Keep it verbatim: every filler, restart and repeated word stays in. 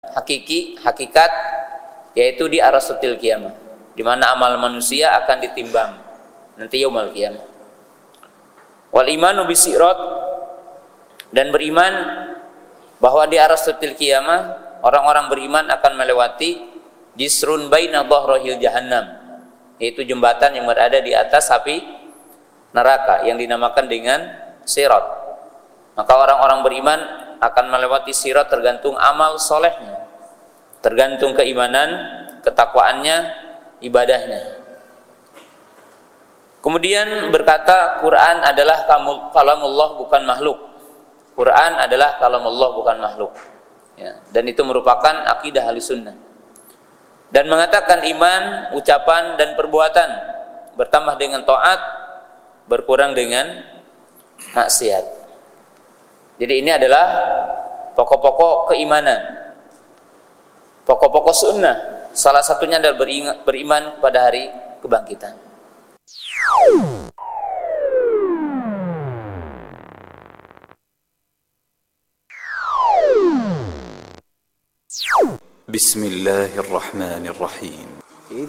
hakiki, hakikat, yaitu di arasatil qiyamah, di mana amal manusia akan ditimbang nanti yaumul qiyamah. Wal imanu bisirat, dan beriman bahwa di arasatil qiyamah orang-orang beriman akan melewati jisrun baina dhahril jahannam, yaitu jembatan yang berada di atas api neraka yang dinamakan dengan sirat. Maka orang-orang beriman akan melewati sirat tergantung amal solehnya, tergantung keimanan, ketakwaannya, ibadahnya. Kemudian berkata Quran adalah kalamullah bukan makhluk. Quran adalah kalamullah bukan makhluk. Ya, dan itu merupakan akidah Ahlussunnah. Dan mengatakan iman, ucapan dan perbuatan bertambah dengan taat, berkurang dengan maksiat. Jadi ini adalah pokok-pokok keimanan, pokok-pokok sunnah. Salah satunya adalah beriman pada hari kebangkitan. Bismillahirrahmanirrahim.